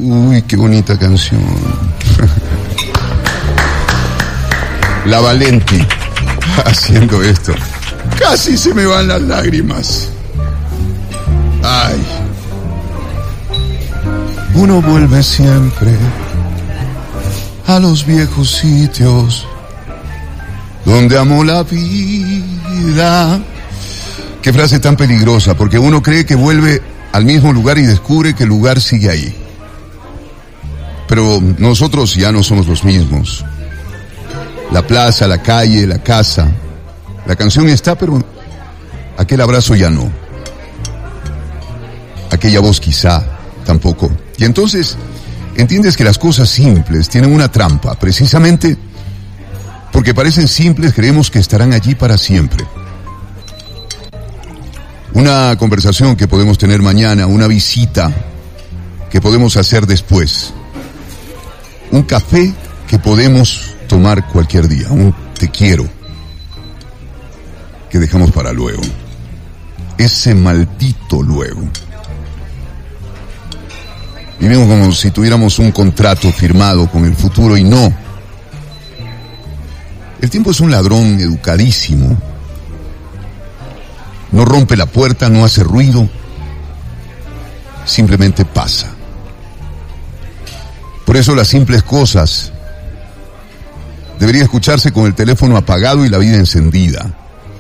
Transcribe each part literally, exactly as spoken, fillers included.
Uy, qué bonita canción. La Valenti haciendo esto. Casi se me van las lágrimas. Ay. Uno vuelve siempre a los viejos sitios donde amó la vida. Qué frase tan peligrosa, porque uno cree que vuelve al mismo lugar y descubre que el lugar sigue ahí. Pero nosotros ya no somos los mismos. La plaza, la calle, la casa, la canción está, pero aquel abrazo ya no. Aquella voz quizá tampoco. Y entonces entiendes que las cosas simples tienen una trampa, precisamente porque parecen simples, creemos que estarán allí para siempre. Una conversación que podemos tener mañana, una visita que podemos hacer después, un café que podemos tomar cualquier día, un te quiero que dejamos para luego, ese maldito luego. Vivimos como si tuviéramos un contrato firmado con el futuro y no. El tiempo es un ladrón educadísimo. No rompe la puerta, no hace ruido, simplemente pasa. Por eso las simples cosas deberían escucharse con el teléfono apagado y la vida encendida.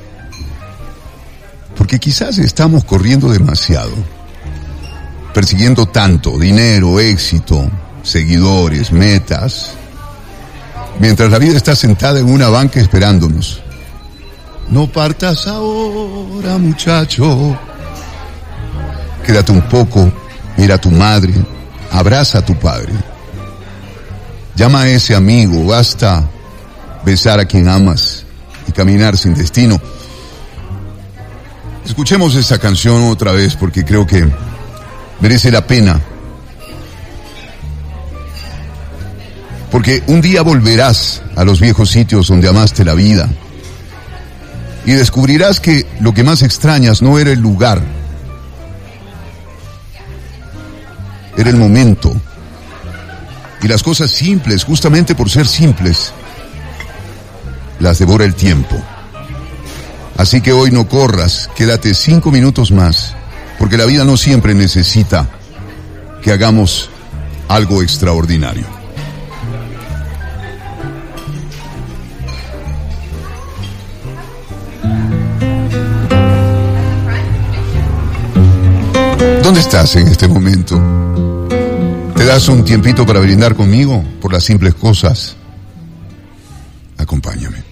Porque quizás estamos corriendo demasiado, persiguiendo tanto, dinero, éxito, seguidores, metas, mientras la vida está sentada en una banca esperándonos. No partas ahora, muchacho. Quédate un poco, mira a tu madre, abraza a tu padre. Llama a ese amigo, basta besar a quien amas y caminar sin destino. Escuchemos esa canción otra vez porque creo que merece la pena. Porque un día volverás a los viejos sitios donde amaste la vida. Y descubrirás que lo que más extrañas no era el lugar, era el momento. Y las cosas simples, justamente por ser simples, las devora el tiempo. Así que hoy no corras, quédate cinco minutos más, porque la vida no siempre necesita que hagamos algo extraordinario. ¿Dónde estás en este momento? ¿Te das un tiempito para brindar conmigo por las simples cosas? Acompáñame.